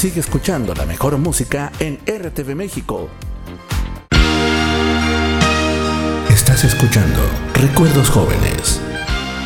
Sigue escuchando la mejor música en RTV México. Estás escuchando Recuerdos Jóvenes.